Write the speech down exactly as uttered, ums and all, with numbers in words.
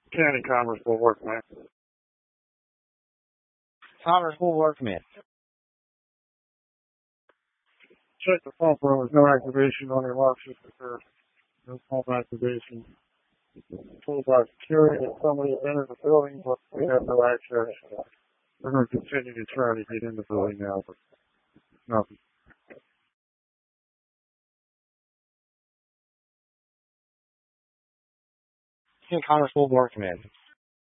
County Commerce will work, man. Commerce will work, man. Check the pump room. There's no activation on your lock system, sir. No pump activation. Told by security that somebody entered the building, but we have no access. We're going to continue to try to get in the building now, but nothing. County Commerce will work, man.